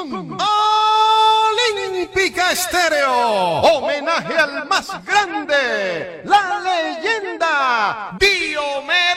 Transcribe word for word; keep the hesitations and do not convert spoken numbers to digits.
Olímpica Estéreo, homenaje al más grande, la leyenda Diomedes